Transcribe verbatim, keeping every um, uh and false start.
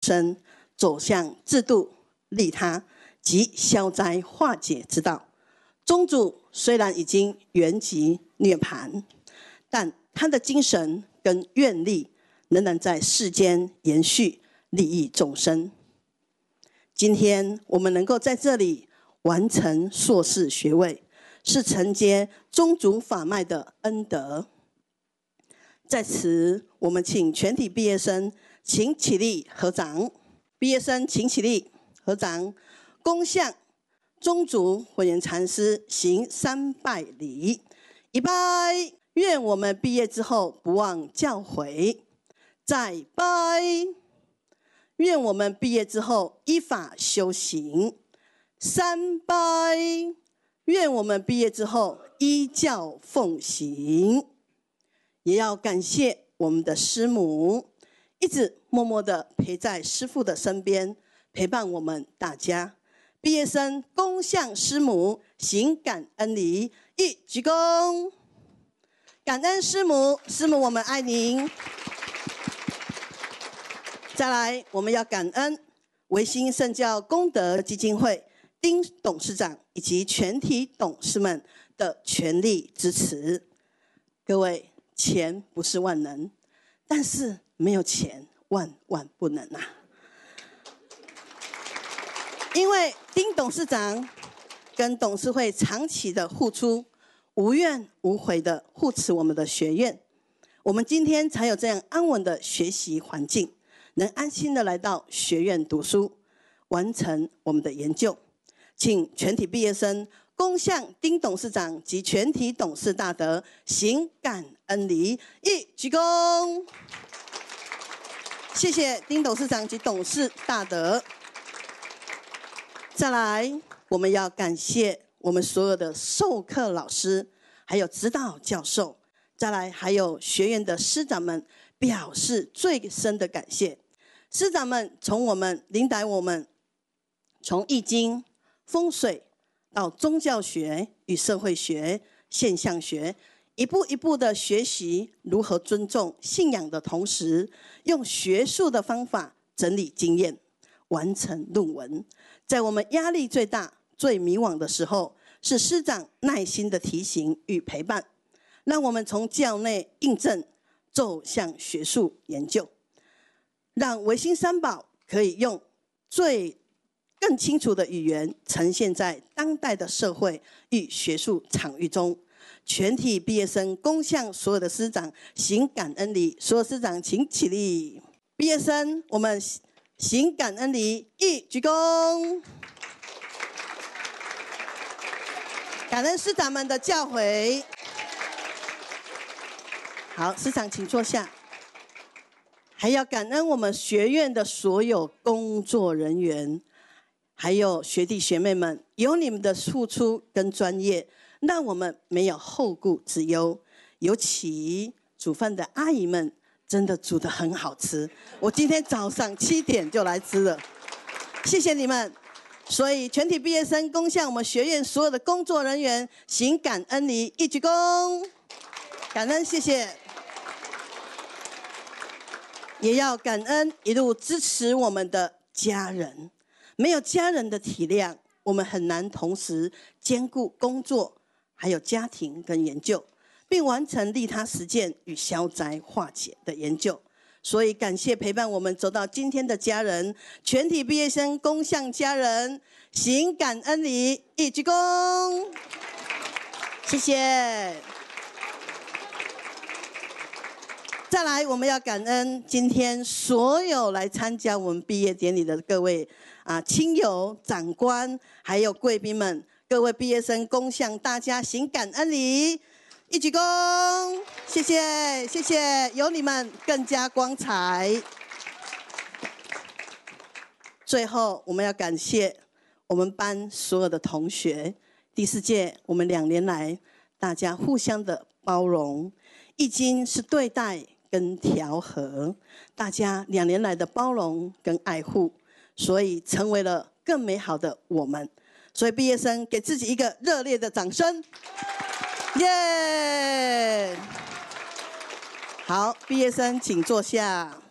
生，走向制度利他及消灾化解之道。宗主虽然已经圆寂涅槃，但他的精神跟愿力仍然在世间延续，利益众生。今天我们能够在这里完成硕士学位，是承接宗主法脉的恩德。在此，我们请全体毕业生请起立合掌。毕业生请起立合掌，恭向宗主慧远禅师行三拜礼。一拜，愿我们毕业之后不忘教诲；再拜，愿我们毕业之后依法修行；三拜，愿我们毕业之后依教奉行。也要感谢我们的师母，一直默默地陪在师父的身边，陪伴我们大家。毕业生恭向师母行感恩礼，一鞠躬，感恩师母，师母我们爱您。再来，我们要感恩维新圣教功德基金会丁董事长以及全体董事们的全力支持。各位，钱不是万能，但是没有钱万万不能啊！因为丁董事长跟董事会长期的付出，无怨无悔的护持我们的学院，我们今天才有这样安稳的学习环境，能安心的来到学院读书，完成我们的研究。请全体毕业生恭向丁董事长及全体董事大德行感恩礼，一鞠躬。谢谢丁董事长及董事大德。再来，我们要感谢我们所有的授课老师，还有指导教授，再来还有学院的师长们，表示最深的感谢。师长们从我们领导我们，从易经、风水到宗教学与社会学、现象学，一步一步的学习如何尊重信仰的同时，用学术的方法整理经验，完成论文。在我们压力最大、最迷惘的时候，是师长耐心的提醒与陪伴，让我们从教内印证走向学术研究，让维新三宝可以用最更清楚的语言呈现在当代的社会与学术场域中。全体毕业生恭向所有的师长行感恩礼，所有师长请起立。毕业生，我们行感恩礼，一鞠躬，感恩师长们的教诲。好，师长请坐下。还要感恩我们学院的所有工作人员，还有学弟学妹们，有你们的付出跟专业，让我们没有后顾之忧。尤其煮饭的阿姨们，真的煮得很好吃，我今天早上七点就来吃了，谢谢你们。所以全体毕业生恭向我们学院所有的工作人员行感恩礼，一鞠躬，感恩，谢谢。也要感恩一路支持我们的家人，没有家人的体谅，我们很难同时兼顾工作还有家庭跟研究，并完成利他实践与消灾化解的研究。所以感谢陪伴我们走到今天的家人，全体毕业生恭向家人行感恩礼，一鞠躬，谢谢。再来，我们要感恩今天所有来参加我们毕业典礼的各位啊亲友、长官，还有贵宾们。各位毕业生，恭向大家行感恩礼，一鞠躬，谢谢，谢谢，有你们更加光彩。最后，我们要感谢我们班所有的同学，第四届我们两年来大家互相的包容，易经是对待跟调和，大家两年来的包容跟爱护，所以成为了更美好的我们。所以毕业生给自己一个热烈的掌声，耶！好，毕业生请坐下。